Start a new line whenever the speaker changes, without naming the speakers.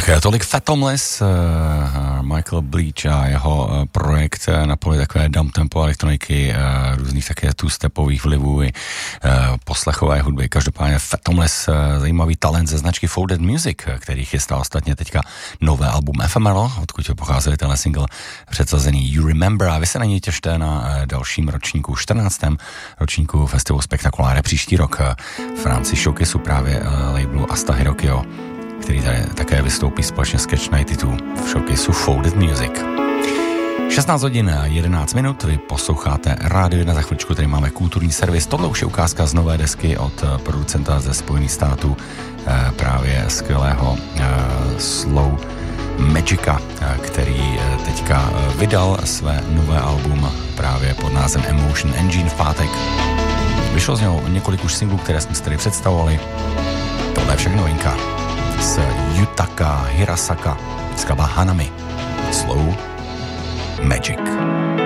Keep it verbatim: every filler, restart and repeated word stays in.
Tak tolik Fathomless, Michael Bleach a jeho projekt na poli takové downtempo elektroniky, různých také two-stepových vlivů i poslechové hudby. Každopádně Fathomless, zajímavý talent ze značky Folded Music, který chystá ostatně teďka nové album Ephemeral, odkud pochází tenhle single předsazený You Remember, a vy se na něj těšte na dalším ročníku, čtrnáctém ročníku Festivalu Spektakuláre příští rok v rámci showcaseu právě labelu Asta Hirokio, který tady také vystoupí společně s Catch nadesát dva v showcaseu Folded Music. šestnáct hodin jedenáct minut, vy posloucháte Rádio jedna, za chvíličku tady máme kulturní servis. Tohle už je ukázka z nové desky od producenta ze Spojených států, právě skvělého Slow Magica, který teďka vydal své nové album právě pod názvem Emotion Engine v pátek. Vyšlo z něho několik už singlů, které jsme si tady představovali. Tohle je však novinka z Yutaka Hirasaka, skladba Hanami, Slow Magic.